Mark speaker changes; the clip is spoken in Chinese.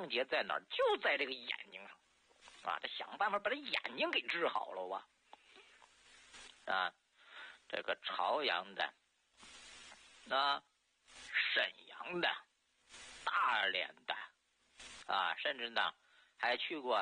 Speaker 1: 症结在哪儿？就在这个眼睛上啊！他想办法把这眼睛给治好了吧？啊，这个朝阳的、沈阳的、大连的啊，甚至呢还去过